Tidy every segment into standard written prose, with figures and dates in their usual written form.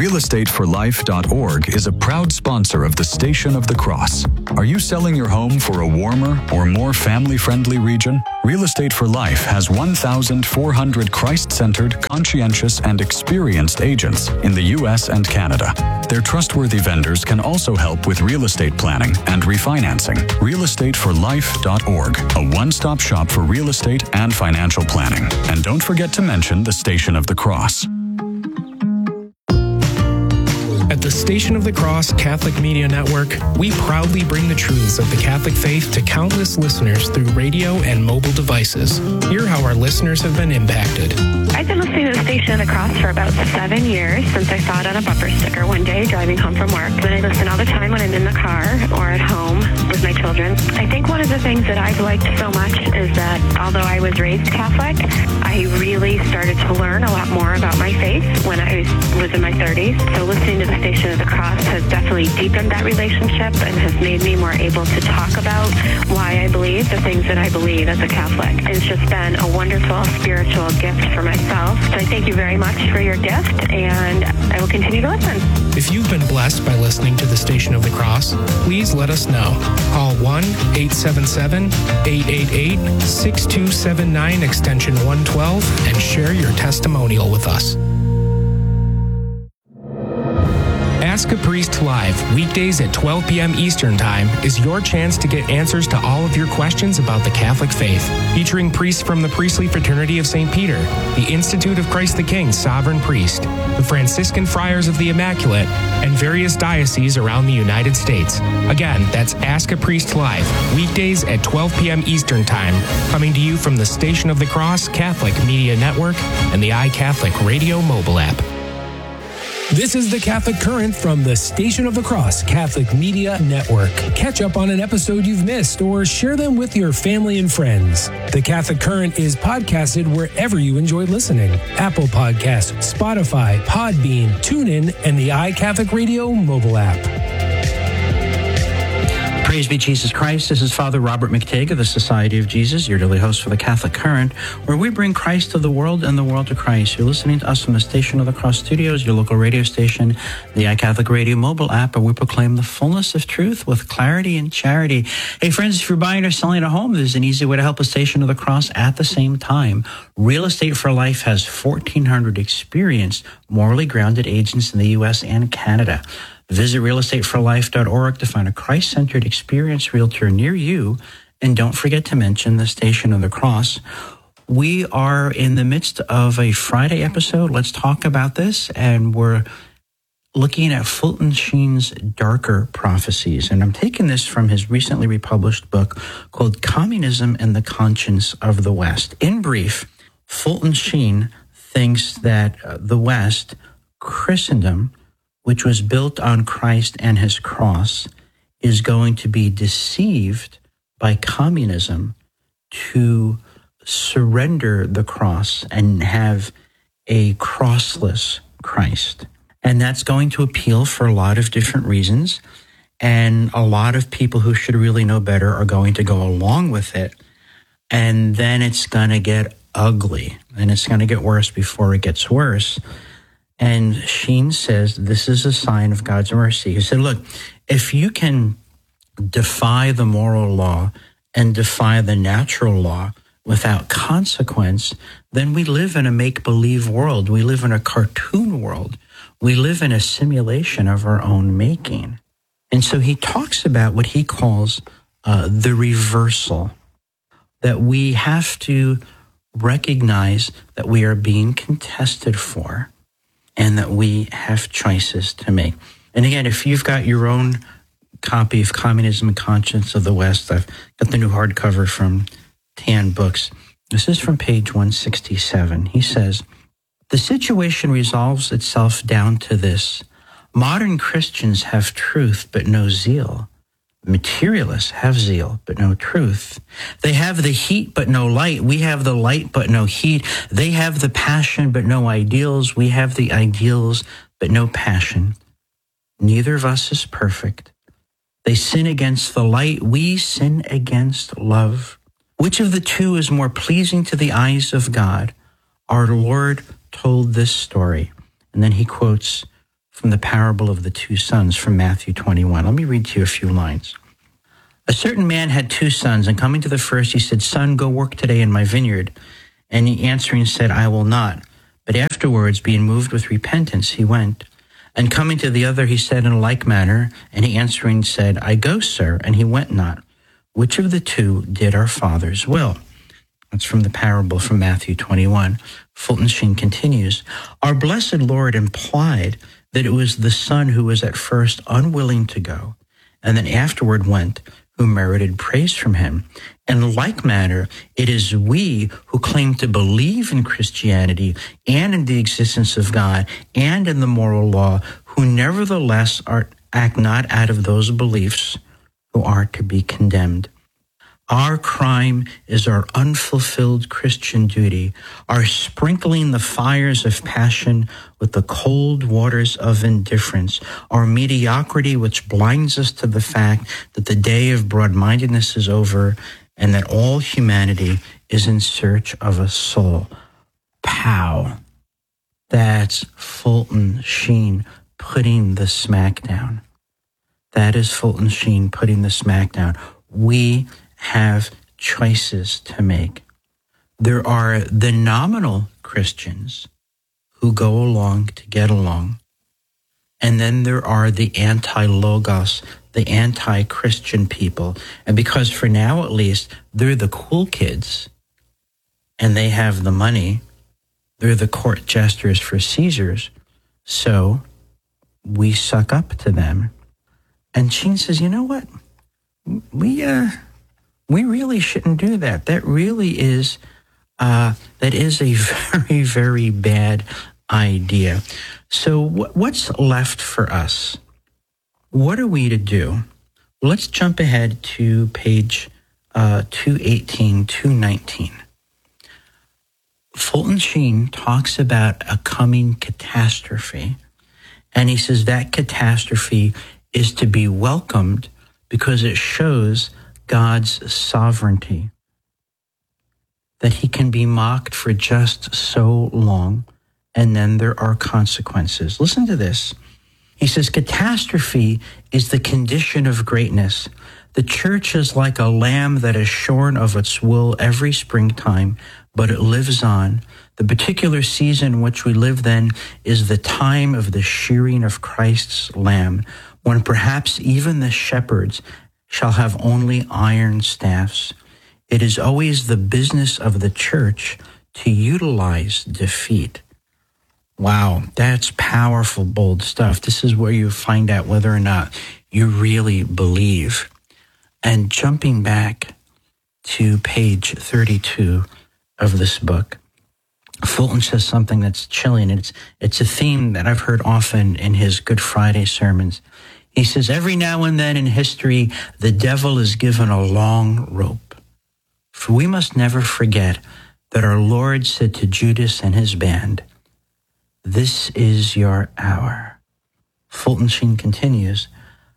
realestateforlife.org is a proud sponsor of the Station of the Cross. Are you selling your home for a warmer or more family-friendly region? Real Estate for Life has 1,400 Christ-centered, conscientious, and experienced agents in the U.S. and Canada. Their trustworthy vendors can also help with real estate planning and refinancing. realestateforlife.org, a one-stop shop for real estate and financial planning. And don't forget to mention the Station of the Cross. At the Station of the Cross Catholic Media Network, we proudly bring the truths of the Catholic faith to countless listeners through radio and mobile devices. Hear how our listeners have been impacted. I've been listening to the Station of the Cross for about 7 years, since I saw it on a bumper sticker one day driving home from work. Then I listen all the time when I'm in the car or at home with my children. I think one of the things that I've liked so much is that although I was raised Catholic, I really started to learn a lot more about my faith when I was in my 30s. So listening to the Station of the Cross has definitely deepened that relationship and has made me more able to talk about why I believe the things that I believe as a Catholic. It's just been a wonderful spiritual gift for myself. So I thank you very much for your gift, and I will continue to listen. If you've been blessed by listening to the Station of the Cross, please let us know. Call 1-877-888-6279 extension 112 and share your testimonial with us. Ask a Priest Live, weekdays at 12 p.m. Eastern Time, is your chance to get answers to all of your questions about the Catholic faith. Featuring priests from the Priestly Fraternity of St. Peter, the Institute of Christ the King Sovereign Priest, the Franciscan Friars of the Immaculate, and various dioceses around the United States. Again, that's Ask a Priest Live, weekdays at 12 p.m. Eastern Time, coming to you from the Station of the Cross Catholic Media Network and the iCatholic Radio mobile app. This is the Catholic Current from the Station of the Cross Catholic Media Network. Catch up on an episode you've missed or share them with your family and friends. The Catholic Current is podcasted wherever you enjoy listening. Apple Podcasts, Spotify, Podbean, TuneIn, and the iCatholic Radio mobile app. Praise be Jesus Christ. This is Father Robert McTague of the Society of Jesus, your daily host for the Catholic Current, where we bring Christ to the world and the world to Christ. You're listening to us from the Station of the Cross Studios, your local radio station, the iCatholic Radio mobile app, where we proclaim the fullness of truth with clarity and charity. Hey, friends, if you're buying or selling a home, there's an easy way to help the Station of the Cross at the same time. Real Estate for Life has 1,400 experienced, morally grounded agents in the U.S. and Canada. Visit realestateforlife.org to find a Christ-centered experienced realtor near you. And don't forget to mention the Station of the Cross. We are in the midst of a Friday episode. Let's talk about this. And we're looking at Fulton Sheen's darker prophecies. And I'm taking this from his recently republished book called Communism and the Conscience of the West. In brief, Fulton Sheen thinks that the West, Christendom, which was built on Christ and his cross, is going to be deceived by communism to surrender the cross and have a crossless Christ. And that's going to appeal for a lot of different reasons. And a lot of people who should really know better are going to go along with it. And then it's going to get ugly, and it's going to get worse before it gets worse. And Sheen says this is a sign of God's mercy. He said, look, if you can defy the moral law and defy the natural law without consequence, then we live in a make-believe world. We live in a cartoon world. We live in a simulation of our own making. And so he talks about what he calls the reversal, that we have to recognize that we are being contested for, and that we have choices to make. And again, if you've got your own copy of Communism and Conscience of the West, I've got the new hardcover from Tan Books. This is from page 167. He says, the situation resolves itself down to this. Modern Christians have truth, but no zeal. Materialists have zeal, but no truth. They have the heat, but no light. We have the light, but no heat. They have the passion, but no ideals. We have the ideals, but no passion. Neither of us is perfect. They sin against the light. We sin against love. Which of the two is more pleasing to the eyes of God? Our Lord told this story. And then he quotes from the parable of the two sons from Matthew 21. Let me read to you a few lines. A certain man had two sons, and coming to the first, he said, Son, go work today in my vineyard. And he answering said, I will not. But afterwards, being moved with repentance, he went. And coming to the other, he said in like manner, and he answering said, I go, sir, and he went not. Which of the two did our father's will? That's from the parable from Matthew 21. Fulton Sheen continues, Our blessed Lord implied that it was the son who was at first unwilling to go, and then afterward went, who merited praise from him. In like manner, it is we who claim to believe in Christianity and in the existence of God and in the moral law, who nevertheless act not out of those beliefs, who are to be condemned. Our crime is our unfulfilled Christian duty, our sprinkling the fires of passion with the cold waters of indifference, our mediocrity which blinds us to the fact that the day of broad-mindedness is over and that all humanity is in search of a soul. Pow. That's Fulton Sheen putting the smack down. That is Fulton Sheen putting the smack down. We have choices to make. There are the nominal Christians who go along to get along. And then there are the anti-logos, the anti-Christian people. And because for now, at least, they're the cool kids and they have the money, they're the court jesters for Caesars. So we suck up to them. And Sheen says, you know what? We really shouldn't do that. That really is, that is a very, very bad idea. So what's left for us? What are we to do? Let's jump ahead to page 218, 219. Fulton Sheen talks about a coming catastrophe, and he says that catastrophe is to be welcomed because it shows God's sovereignty, that he can be mocked for just so long, and then there are consequences. Listen to this. He says, catastrophe is the condition of greatness. The church is like a lamb that is shorn of its wool every springtime, but it lives on. The particular season in which we live then is the time of the shearing of Christ's lamb, when perhaps even the shepherds shall have only iron staffs. It is always the business of the church to utilize defeat. Wow, that's powerful, bold stuff. This is where you find out whether or not you really believe. And jumping back to page 32 of this book, Fulton says something that's chilling. It's a theme that I've heard often in his Good Friday sermons. He says, every now and then in history, the devil is given a long rope. For we must never forget that our Lord said to Judas and his band, this is your hour. Fulton Sheen continues,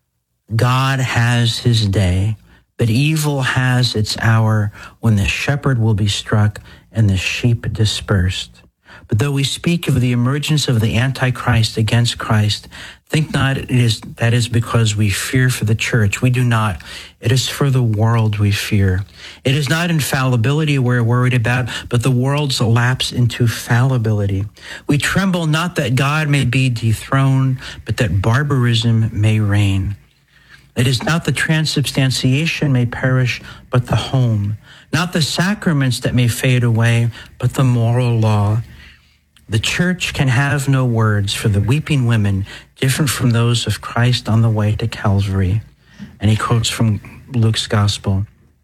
God has his day, but evil has its hour when the shepherd will be struck and the sheep dispersed. But though we speak of the emergence of the Antichrist against Christ, think not that is because we fear for the church. We do not. It is for the world we fear. It is not infallibility we're worried about, but the world's lapse into fallibility. We tremble not that God may be dethroned, but that barbarism may reign. It is not the transubstantiation may perish, but the home. Not the sacraments that may fade away, but the moral law. The church can have no words for the weeping women different from those of Christ on the way to Calvary. And he quotes from Luke's gospel,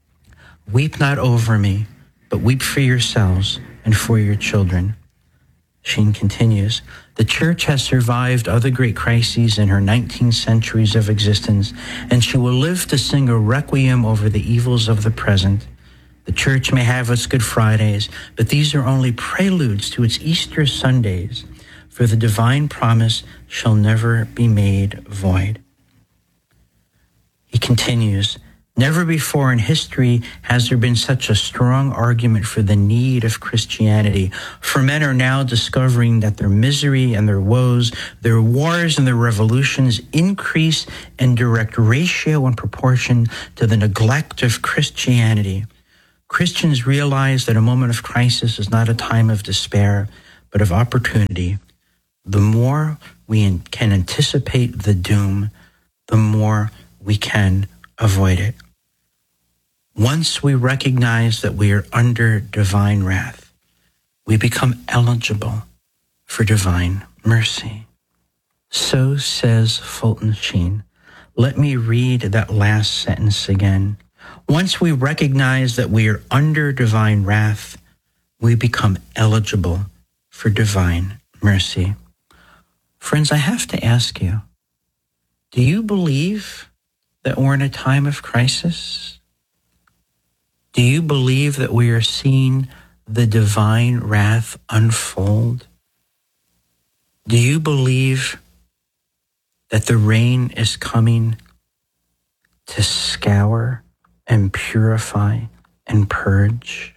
weep not over me, but weep for yourselves and for your children. Sheen continues, the church has survived other great crises in her 19 centuries of existence, and she will live to sing a requiem over the evils of the present. The church may have its Good Fridays, but these are only preludes to its Easter Sundays, for the divine promise shall never be made void. He continues, Never before in history has there been such a strong argument for the need of Christianity. For men are now discovering that their misery and their woes, their wars and their revolutions increase in direct ratio and proportion to the neglect of Christianity. Christians realize that a moment of crisis is not a time of despair, but of opportunity. The more we can anticipate the doom, the more we can avoid it. Once we recognize that we are under divine wrath, we become eligible for divine mercy. So says Fulton Sheen. Let me read that last sentence again. Once we recognize that we are under divine wrath, we become eligible for divine mercy. Friends, I have to ask you, do you believe that we're in a time of crisis? Do you believe that we are seeing the divine wrath unfold? Do you believe that the rain is coming to scour and purify and purge?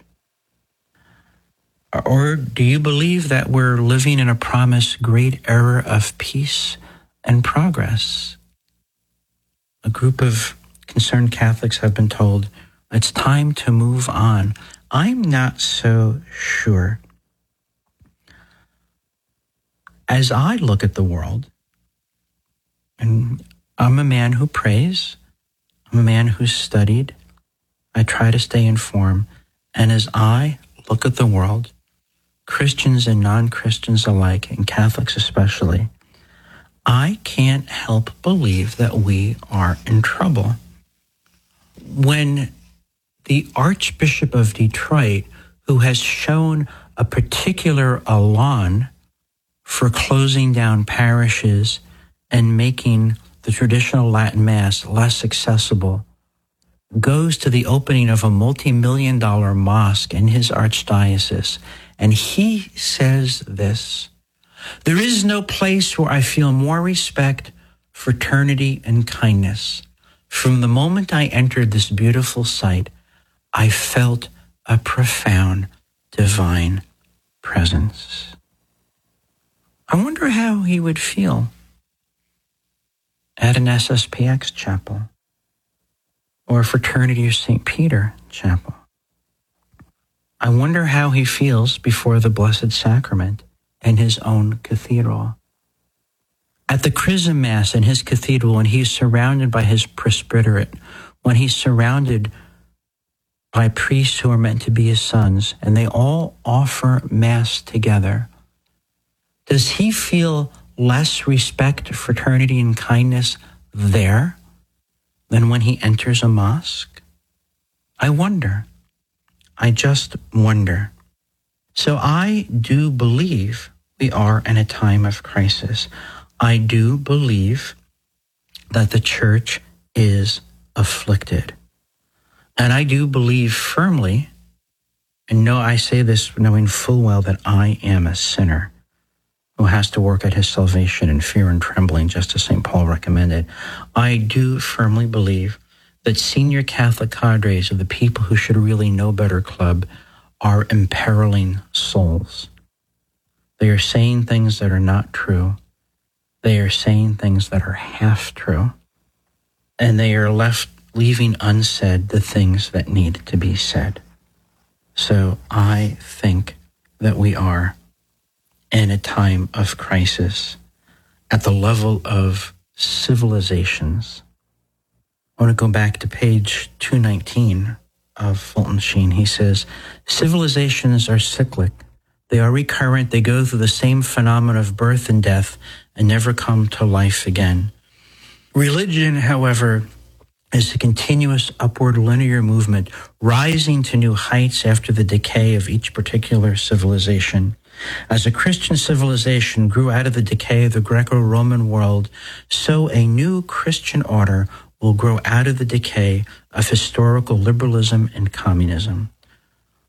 Or do you believe that we're living in a promised great era of peace and progress? A group of concerned Catholics have been told it's time to move on. I'm not so sure. As I look at the world, and I'm a man who prays, I'm a man who's studied, I try to stay informed, and as I look at the world, Christians and non-Christians alike, and Catholics especially, I can't help believe that we are in trouble. When the Archbishop of Detroit, who has shown a particular elan for closing down parishes and making the traditional Latin Mass less accessible, goes to the opening of a multi-million-dollar mosque in his archdiocese, and he says this: there is no place where I feel more respect, fraternity, and kindness. From the moment I entered this beautiful site, I felt a profound divine presence. I wonder how he would feel at an SSPX chapel or a Fraternity of St. Peter chapel. I wonder how he feels before the Blessed Sacrament in his own cathedral. At the Chrism Mass in his cathedral, when he's surrounded by his presbyterate, when he's surrounded by priests who are meant to be his sons, and they all offer Mass together, does he feel less respect, fraternity, and kindness there than when he enters a mosque? I wonder. I just wonder. So I do believe we are in a time of crisis. I do believe that the church is afflicted. And I do believe firmly, and no, I say this knowing full well that I am a sinner who has to work at his salvation in fear and trembling, just as St. Paul recommended. I do firmly believe that senior Catholic cadres of the People Who Should Really Know Better Club are imperiling souls. They are saying things that are not true. They are saying things that are half true. And they are leaving unsaid the things that need to be said. So I think that we are in a time of crisis at the level of civilizations. I want to go back to page 219 of Fulton Sheen. He says, civilizations are cyclic. They are recurrent. They go through the same phenomena of birth and death and never come to life again. Religion, however, is a continuous upward linear movement, rising to new heights after the decay of each particular civilization. As a Christian civilization grew out of the decay of the Greco-Roman world, so a new Christian order will grow out of the decay of historical liberalism and communism.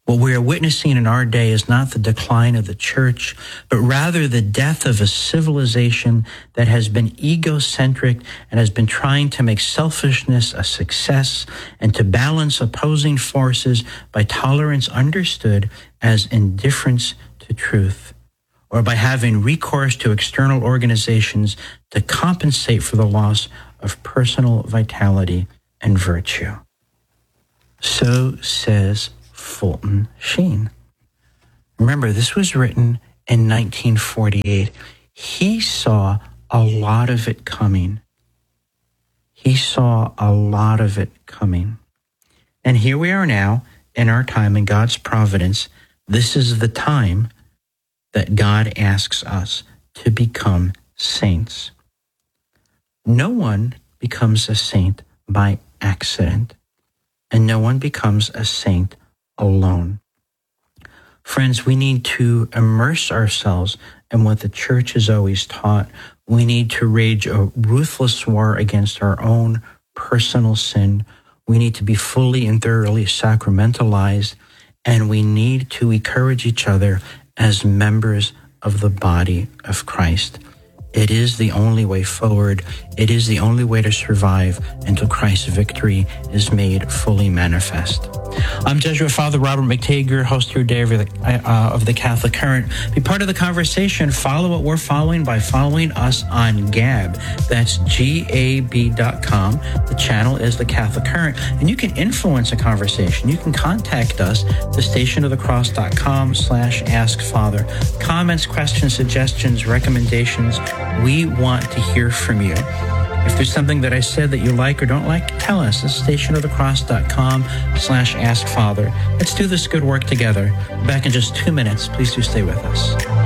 What we are witnessing in our day is not the decline of the church, but rather the death of a civilization that has been egocentric and has been trying to make selfishness a success and to balance opposing forces by tolerance understood as indifference to truth, or by having recourse to external organizations to compensate for the loss of personal vitality and virtue. So says Fulton Sheen. Remember, this was written in 1948. He saw a lot of it coming. He saw a lot of it coming. And here we are now in our time in God's providence. This is the time that God asks us to become saints. No one becomes a saint by accident, and no one becomes a saint alone. Friends, we need to immerse ourselves in what the church has always taught. We need to wage a ruthless war against our own personal sin. We need to be fully and thoroughly sacramentalized, and we need to encourage each other as members of the body of Christ. It is the only way forward. It is the only way to survive until Christ's victory is made fully manifest. I'm Jesuit Father Robert McTague, host here today of the Catholic Current. Be part of the conversation. Follow what we're following by following us on Gab. That's gab.com. The channel is the Catholic Current. And you can influence a conversation. You can contact us, thestationofthecross.com/askfather. Comments, questions, suggestions, recommendations. We want to hear from you. If there's something that I said that you like or don't like, tell us. It's stationofthecross.com/askfather. Let's do this good work together. Back in just 2 minutes. Please do stay with us.